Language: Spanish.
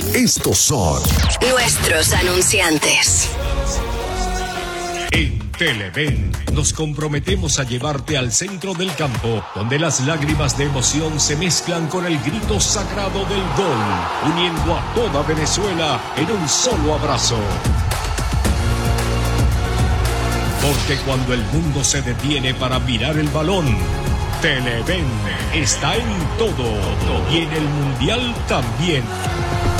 Estos son nuestros anunciantes. En Televen nos comprometemos a llevarte al centro del campo, donde las lágrimas de emoción se mezclan con el grito sagrado del gol, uniendo a toda Venezuela en un solo abrazo. Porque cuando el mundo se detiene para mirar el balón, Televen está en todo y en el Mundial también.